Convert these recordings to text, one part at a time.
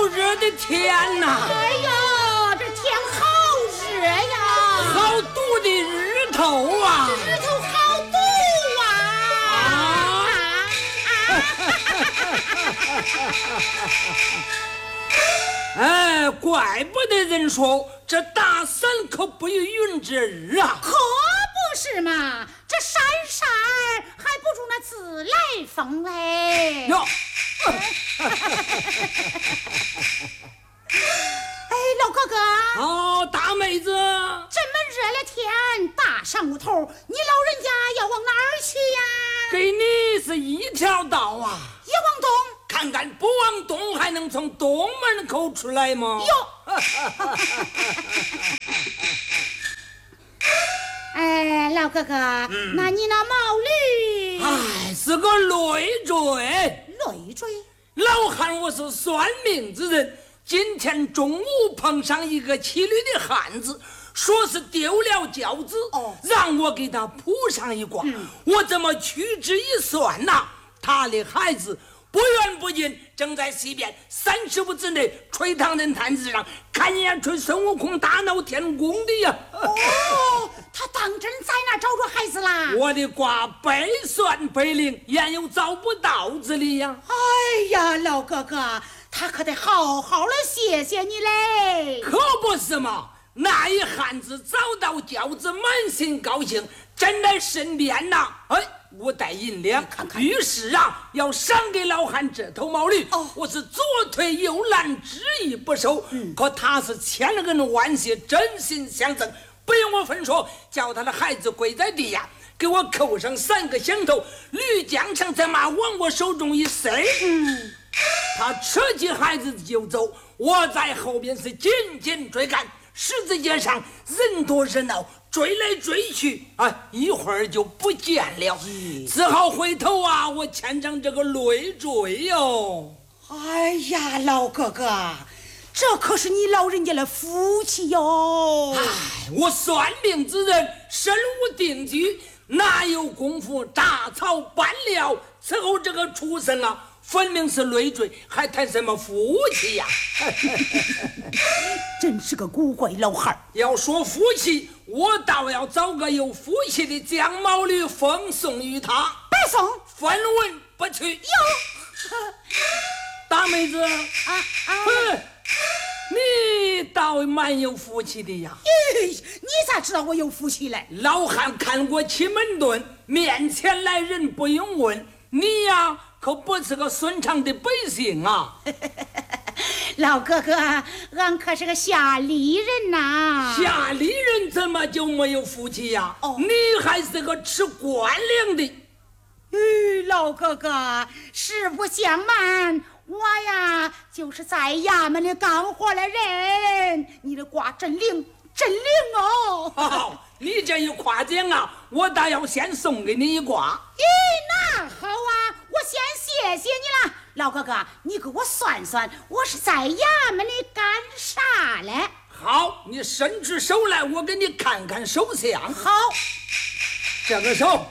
热的天呐！ 哎呀，这天好热呀！ 好毒的日头啊！ 日头好毒哎，怪不得人说这大山可不有云之日啊！ 可不是嘛，这闪闪还不如那自来风嘞！ 哟， 哎，老哥哥， 哦，大妹子， 这么热了天，大上午头，你老人家要往哪儿去呀？ 给你是一条道啊！ 也往东。 看看不往东还能从东门口出来吗？ 哟，哎，老哥哥，那你那毛驴， 哎，是个累赘。 累赘。 老汉我是算命之人，今天中午碰上一个骑驴的汉子，说是丢了轿子，让我给他卜上一卦。我这么屈指一算呐，他的孩子不远不近，正在西边30步之内垂唐人摊子上看眼吹孙悟空大闹天宫的呀！ 哦，他当真在那找着孩子啦？ 我的卦倍算倍灵，焉有找不到之理呀？ 哎呀，老哥哥，他可得好好的谢谢你嘞！ 可不是嘛！那一汉子找到轿子，满心高兴，站在身边呐，哎，我带银两，于是啊，要赏给老汉这头毛驴。我是左推右拦，执意不收。可他是千恩万谢，真心相赠，不用我分说，叫他的孩子跪在地下，给我扣上3个响头，驴缰绳在马往我手中一塞。他扯起孩子就走，我在后边是紧紧追赶。十字街上人多热闹，追来追去，一会儿就不见了，只好回头啊，我牵上这个累赘哟。 哎呀，老哥哥，这可是你老人家的福气哟！ 哎，我算命之人，身无定局，哪有功夫杂草拌料伺候这个畜生啊？分明是累赘，还谈什么福气呀？ 真是个古怪老汉儿。要说福气，我倒要找个有福气的将毛驴奉送于他。 白送， 分文不取。大妹子你倒蛮有福气的呀！ 你咋知道我有福气嘞？ 老汉看过奇门遁，面前来人不用问，你呀可不是个顺畅的百姓啊！ 老哥哥，俺可是个下里人呐！ 下里人怎么就没有福气呀？你还是个吃官粮的。 老哥哥，实不相瞒，我呀就是在衙门里干活的人。你的卦真灵，真灵哦！ 你这一夸奖啊，我倒要先送给你一卦。 那好啊，我先谢谢你了。老哥哥，你给我算算，我是在衙门里干啥嘞？ 好，你伸出手来，我给你看看手相。 好， 这个手，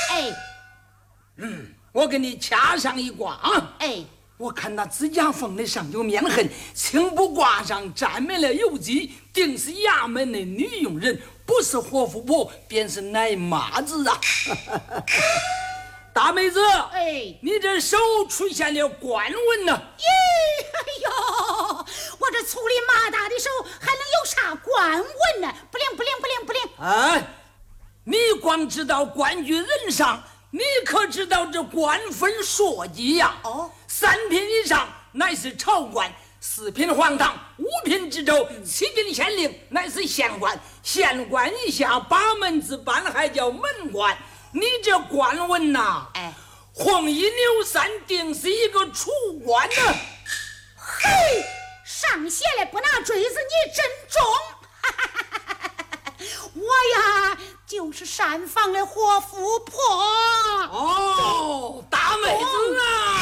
哎， 我给你掐上一卦啊。 哎， 我看那指甲缝的上有面痕，青布卦上沾满了油迹，定是衙门的女佣人，不是活富婆，便是奶妈子啊！大妹子，你这手出现了官纹呢？ 哎呦，我这粗里麻大的手还能有啥官纹呢？不灵不灵不灵不灵！ 你光知道官居人上，你可知道这官分硕级呀？3品以上乃是朝官，4品皇堂，5品知州，7品县令乃是县官，县官以下8门之班还叫门官。你这官文呐，红衣牛山定是一个楚官呢。 嘿，上写了不拿锥子，你真中！我呀，就是山房的活富婆。 大妹子啊！